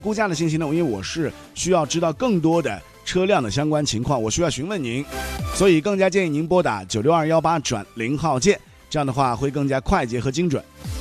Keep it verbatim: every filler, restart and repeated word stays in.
估价的信息呢，因为我是需要知道更多的车辆的相关情况，我需要询问您，所以更加建议您拨打九六二幺八转零号键，这样的话会更加快捷和精准。